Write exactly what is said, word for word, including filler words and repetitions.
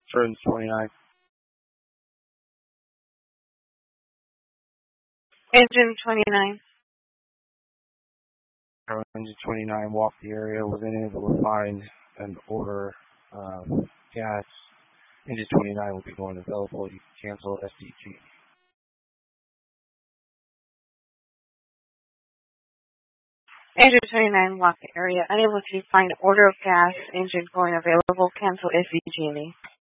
Turn twenty-nine. Engine twenty-nine. Engine twenty-nine, walk the area. Wasn't able to find and order um, gas. Engine twenty-nine will be going available. You can cancel S D G. Engine twenty-nine, walk the area. Unable to find order of gas. Engine going available. Cancel S D G.